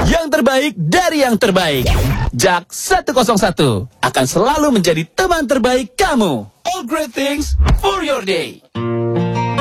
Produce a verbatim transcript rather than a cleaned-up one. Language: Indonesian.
Yang terbaik dari yang terbaik. Jak seratus satu akan selalu menjadi teman terbaik kamu. All great things for your day.